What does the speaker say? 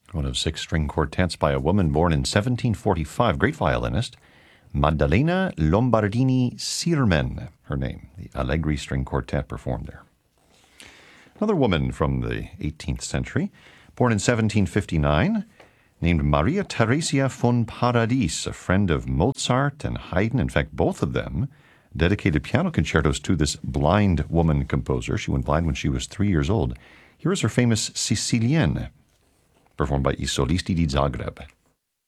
one of 6 string quartets by a woman born in 1745, great violinist, Maddalena Lombardini Sirmen, her name. The Allegri String Quartet performed there. Another woman from the 18th century, born in 1759, named Maria Theresia von Paradis, a friend of Mozart and Haydn. In fact, both of them dedicated piano concertos to this blind woman composer. She went blind when she was 3 years old. Here is her famous Sicilienne, performed by I Solisti di Zagreb.